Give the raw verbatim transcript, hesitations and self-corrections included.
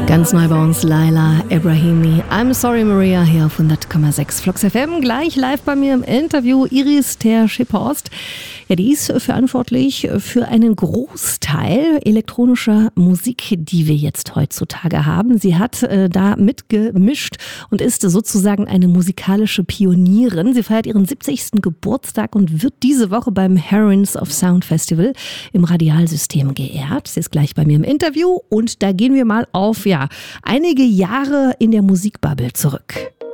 Ganz neu bei uns Laila Ebrahimi. I'm sorry Maria hier auf hundert Komma sechs Flux F M. Gleich live bei mir im Interview Iris Ter-Schipphorst. Ja, die ist verantwortlich für einen Großteil elektronischer Musik, die wir jetzt heutzutage haben. Sie hat äh, da mitgemischt und ist sozusagen eine musikalische Pionierin. Sie feiert ihren siebzigsten Geburtstag und wird diese Woche beim Heroines of Sound Festival im Radialsystem geehrt. Sie ist gleich bei mir im Interview und da gehen wir mal auf ja, einige Jahre in der Musikbubble zurück.